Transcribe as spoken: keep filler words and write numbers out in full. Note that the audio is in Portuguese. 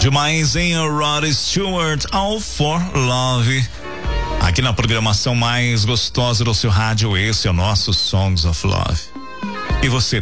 Demais em Rod Stewart, All for Love. Aqui na programação mais gostosa do seu rádio, esse é o nosso Songs of Love. E você